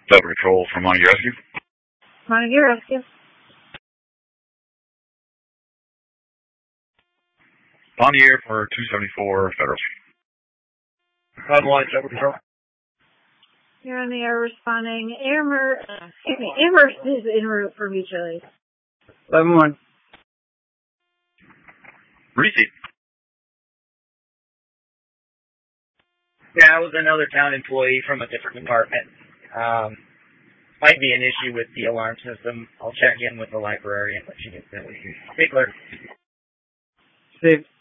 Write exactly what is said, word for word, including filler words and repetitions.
Delta Patrol from Montague Rescue. Montague Rescue. On the air for two seventy-four Federal. five one, Delta Patrol. You're on the air responding. Amer, uh, excuse me, Amherst is en route for Mutually. eleven one. Receive. Yeah, I was another town employee from a different department. Um, might be an issue with the alarm system. I'll check in with the librarian, but she gets that. Be clear. Steve.